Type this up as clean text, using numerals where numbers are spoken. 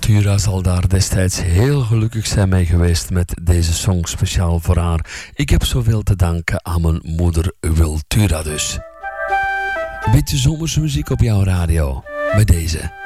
Wiltura zal daar destijds heel gelukkig zijn mee geweest met deze song speciaal voor haar. Ik heb zoveel te danken aan mijn moeder Wiltura dus. Beetje zomerse muziek op jouw radio. Met deze.